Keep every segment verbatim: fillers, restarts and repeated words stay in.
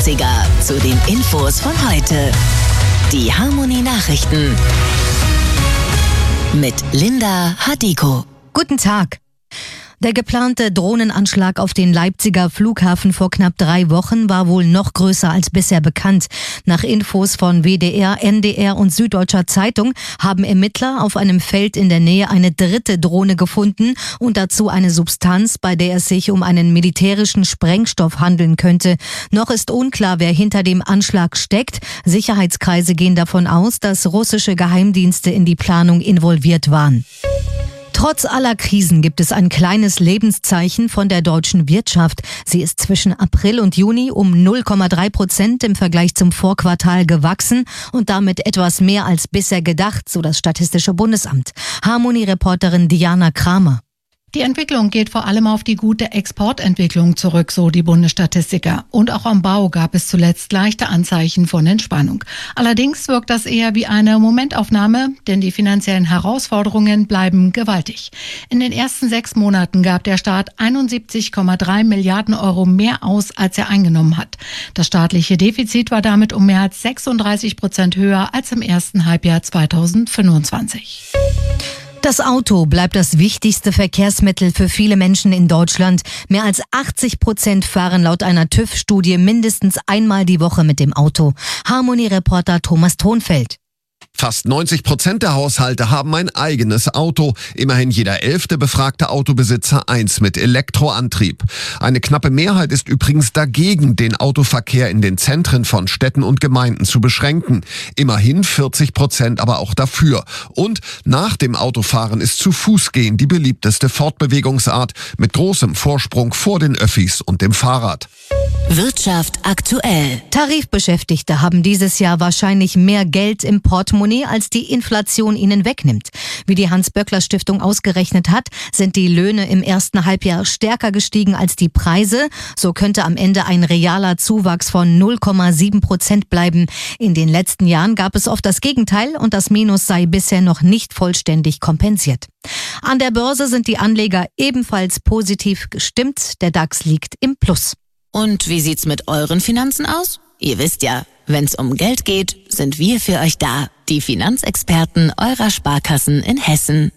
Leipziger zu den Infos von heute. Die Harmonie Nachrichten mit Linda Hadiko. Guten Tag. Der geplante Drohnenanschlag auf den Leipziger Flughafen vor knapp drei Wochen war wohl noch größer als bisher bekannt. Nach Infos von W D R, N D R und Süddeutscher Zeitung haben Ermittler auf einem Feld in der Nähe eine dritte Drohne gefunden und dazu eine Substanz, bei der es sich um einen militärischen Sprengstoff handeln könnte. Noch ist unklar, wer hinter dem Anschlag steckt. Sicherheitskreise gehen davon aus, dass russische Geheimdienste in die Planung involviert waren. Trotz aller Krisen gibt es ein kleines Lebenszeichen von der deutschen Wirtschaft. Sie ist zwischen April und Juni um null Komma drei Prozent im Vergleich zum Vorquartal gewachsen und damit etwas mehr als bisher gedacht, so das Statistische Bundesamt. Harmonie-Reporterin Diana Kramer. Die Entwicklung geht vor allem auf die gute Exportentwicklung zurück, so die Bundesstatistiker. Und auch am Bau gab es zuletzt leichte Anzeichen von Entspannung. Allerdings wirkt das eher wie eine Momentaufnahme, denn die finanziellen Herausforderungen bleiben gewaltig. In den ersten sechs Monaten gab der Staat einundsiebzig Komma drei Milliarden Euro mehr aus, als er eingenommen hat. Das staatliche Defizit war damit um mehr als sechsunddreißig Prozent höher als im ersten Halbjahr zweitausendfünfundzwanzig. Das Auto bleibt das wichtigste Verkehrsmittel für viele Menschen in Deutschland. Mehr als achtzig Prozent fahren laut einer TÜV-Studie mindestens einmal die Woche mit dem Auto. Harmonie-Reporter Thomas Thonfeld. Fast neunzig Prozent der Haushalte haben ein eigenes Auto. Immerhin jeder elfte befragte Autobesitzer eins mit Elektroantrieb. Eine knappe Mehrheit ist übrigens dagegen, den Autoverkehr in den Zentren von Städten und Gemeinden zu beschränken. Immerhin vierzig Prozent aber auch dafür. Und nach dem Autofahren ist zu Fuß gehen die beliebteste Fortbewegungsart mit großem Vorsprung vor den Öffis und dem Fahrrad. Wirtschaft aktuell. Tarifbeschäftigte haben dieses Jahr wahrscheinlich mehr Geld im Portemonnaie, als die Inflation ihnen wegnimmt. Wie die Hans-Böckler-Stiftung ausgerechnet hat, sind die Löhne im ersten Halbjahr stärker gestiegen als die Preise. So könnte am Ende ein realer Zuwachs von null Komma sieben Prozent bleiben. In den letzten Jahren gab es oft das Gegenteil und das Minus sei bisher noch nicht vollständig kompensiert. An der Börse sind die Anleger ebenfalls positiv gestimmt. Der DAX liegt im Plus. Und wie sieht's mit euren Finanzen aus? Ihr wisst ja, wenn's um Geld geht, sind wir für euch da. Die Finanzexperten eurer Sparkassen in Hessen.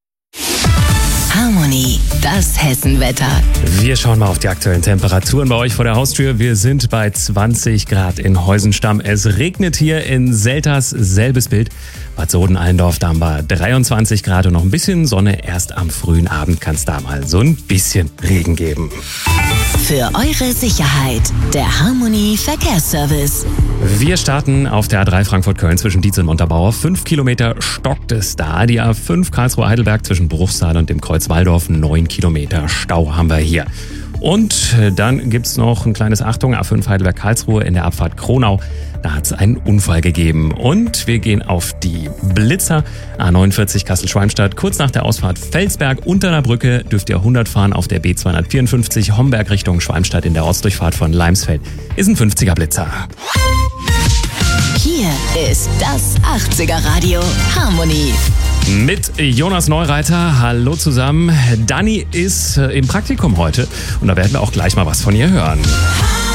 Harmonie, das Hessenwetter. Wir schauen mal auf die aktuellen Temperaturen bei euch vor der Haustür. Wir sind bei zwanzig Grad in Heusenstamm. Es regnet hier in Selters, selbes Bild. Bad Soden-Allendorf, da haben wir dreiundzwanzig Grad und noch ein bisschen Sonne. Erst am frühen Abend kann es da mal so ein bisschen Regen geben. Für eure Sicherheit, der Harmonie Verkehrsservice. Wir starten auf der A drei Frankfurt-Köln zwischen Dietz und Montabaur. Fünf Kilometer stockt es da. Die A fünf Karlsruhe-Heidelberg zwischen Bruchsal und dem Kreuz Waldorf. Neun Kilometer Stau haben wir hier. Und dann gibt's noch ein kleines Achtung, A fünf Heidelberg-Karlsruhe in der Abfahrt Kronau. Da hat's einen Unfall gegeben. Und wir gehen auf die Blitzer. A neunundvierzig Kassel-Schwalmstadt. Kurz nach der Ausfahrt Felsberg unter der Brücke dürft ihr hundert fahren auf der B zweihundertvierundfünfzig Homberg Richtung Schwalmstadt in der Ortsdurchfahrt von Leimsfeld. Ist ein fünfziger Blitzer. Hier ist das achtziger Radio Harmonie. Mit Jonas Neureiter. Hallo zusammen. Dani ist im Praktikum heute und da werden wir auch gleich mal was von ihr hören.